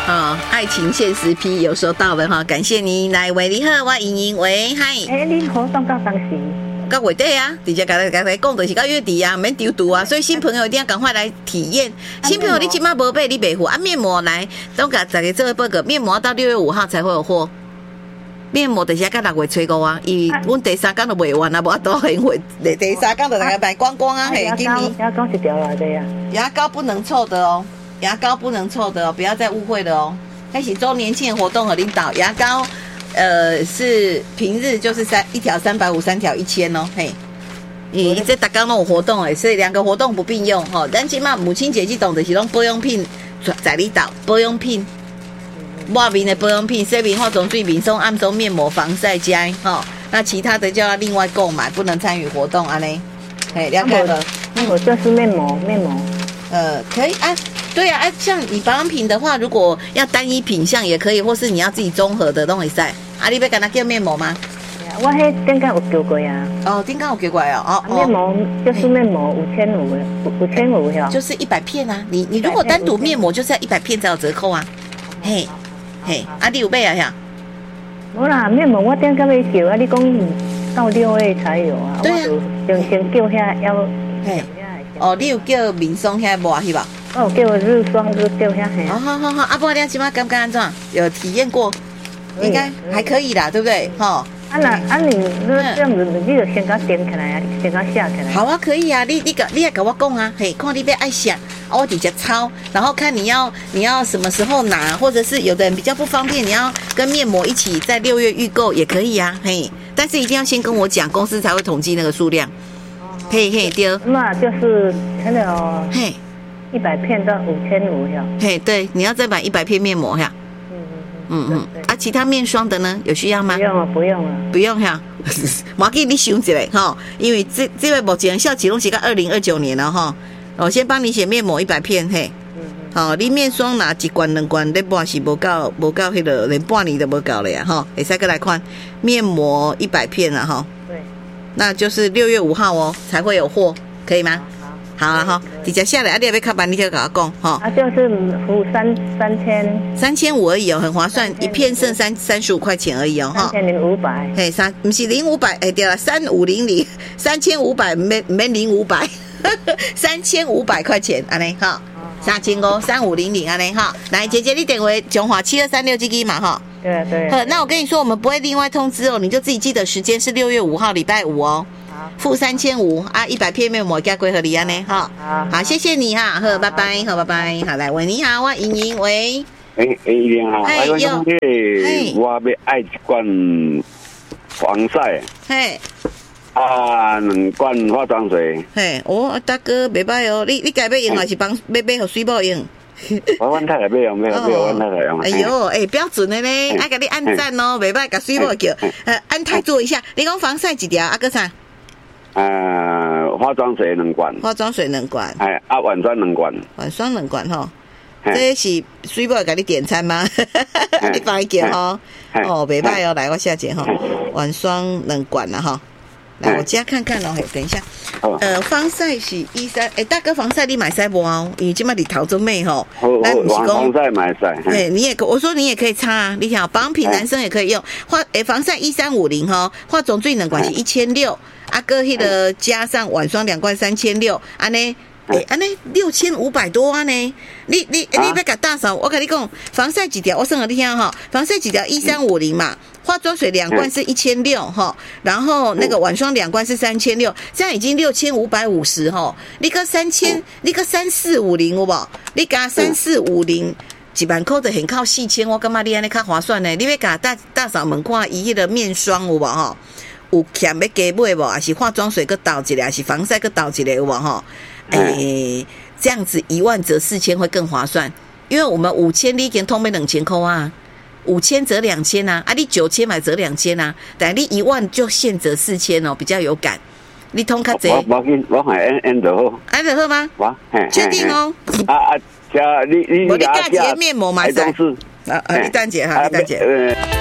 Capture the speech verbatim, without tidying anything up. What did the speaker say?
哦，爱情限时批有收到了哈，感谢你来喂，你好，我莹莹喂，嗨。 哎，你活动到当时？ 到月底啊，直接跟大家讲就是到月底啊，免丢毒啊，所以新朋友一定要赶快来体验。新朋友你今晚没买，你袂付啊，面膜来，都给大家做一报告，面膜到六月五号才会有货。面膜等下到六月初五啊，伊我第三天都卖完啊，无都很会，第三天就大家卖光光啊，嘿，今年牙膏是掉来的呀， 牙膏不能凑的哦，牙膏不能凑的哦，不要再误会了哦。开始周年庆活动和领导牙膏。呃，是平日就是三一条三百五，三条一千哦，嘿，你这大刚那种活动哎，所以两个活动不并用哈。但起码母亲节这种的是用保养品在里导保养品，外面的保养品，这边化妆水、面霜、暗霜、面膜、防晒浆哈。那其他的就要另外购买，不能参与活动啊呢。哎，了解了。 嗯，我就是面膜，面膜。 呃，可以啊。对啊，啊，像你保养品的话，如果要单一品项也可以，或是你要自己综合的都可以使。啊，你要跟他叫面膜吗？ 我迄顶间有叫过啊。 哦，顶间有叫过哦。 哦，面膜就是面膜五千五，五千五呀。 就是一百片啊，你你如果单独面膜就是要一百片才有折扣啊。嘿，嘿，啊，你有买啊呀？ 无啦，面膜我顶间要叫啊，你讲到六月才有啊。 对啊。 就先叫遐要。 嘿。哦，你有叫面霜遐无是吧？ 哦，叫我日霜就叫遐嘿。 哦，好好好，啊，不然你今晚敢不敢安怎？有体验过？应该还可以啦，对不对？哈。 啊那啊你那这样子，你就先给它点起来啊，先给它下起来。 好啊，可以啊，你你个你也跟我讲啊，嘿，看你要爱想，啊，我直接抄，然后看你要你要什么时候拿，或者是有的人比较不方便，你要跟面膜一起在六月预购也可以啊，嘿，但是一定要先跟我讲，公司才会统计那个数量。嘿嘿，对。 那就是那个嘿。 一百片到五千五呀。 嘿，对，你要再买一百片面膜呀。嗯嗯嗯嗯。啊，其他面霜的呢？有需要吗？ 不用了，不用了， 不用哈。我给你想一下哈，因为这这位目前效期拢是到二零二九年了哈。我先帮你写面膜一百片嘿。嗯嗯。好，你面霜拿一罐两罐，你半是无够无够迄个，连半年都无够了呀哈。会使过来看面膜一百片了哈。 对。那就是六月五号哦才会有货，可以吗？好啊哈，直接下来，啊，你要要卡班，你就跟我讲哈。 啊，就是付三三千， 三千五而已哦，很划算，一片剩三三十五块钱而已哦，哈。 三千零五百， 嘿，三不是零五百，哎对了，三五零零，三千五百没没零五百，三千五百块钱，安尼哈，三千五三五零零安尼哈。来，姐姐你点为中华七二三六 G G 嘛哈。 对对。 好，那我跟你说，我们不会另外通知哦，你就自己记得时间是六月五号礼拜五哦。付三千五啊，一百片面膜加归合理安呢，哈，好，谢谢你哈，好，拜拜，好，拜拜，好，来喂，你好，我莹莹，喂， 哎哎，莹好，哎呦，我要爱一罐防晒，嘿，啊，两罐化妆水， 嘿，哦，大哥，袂歹哦，你你家要用还是帮要买给水某用？ 我阮太太要用，要要阮太太用。 哎呦，哎，标准的呢，爱给你按赞哦，袂歹，给水某叫，呃，按太做一下，你讲防晒几条啊？个啥？ 呃，化妆水两罐， 化妆水两罐， 哎，啊，晚霜两罐， 晚霜两罐吼，这是水某给你点餐吗？你帮伊叫吼，哦，袂歹哦，来我下节吼，晚霜两罐啦吼，来我加看看哦，嘿，等一下，呃，防晒是一三，哎，大哥防晒你买晒不哦？因为今麦你头中妹吼， 咱不是讲防晒买晒， 哎，你也可，我说你也可以擦啊，你想保养品男生也可以用，化哎防晒一三五零哈，化妆水两罐是一千六。啊，哥，迄个加上晚霜两罐三千六，安尼，诶，安尼六千五百多啊呢。你你你要甲大嫂，我跟你讲，防晒几条，我算给你听哈，防晒几条一三五零嘛，化妆水两罐是一千六哈，然后那个晚霜两罐是三千六，这样已经六千五百五十哈。你个三千，你个三四五零有无？你加三四五零。一万块就很靠四千，我感觉你安尼较划算呢。你要甲大大嫂们看伊迄个面霜有无吼？有欠要加买无？还是化妆水个倒一个，还是防晒个倒一个有无吼？诶、欸，这样子一万折四千会更划算，因为我们五千你已经通没两千块啊，五千折两千啊，啊你九千买折两千啊，但你一万就现折四千哦，比较有感。你通较济？ 我我我还按按就好， 按就好吗？ 我确定哦。 啊啊，加你你我你加几个面膜买晒？啊啊，你等一下哈，你等一下。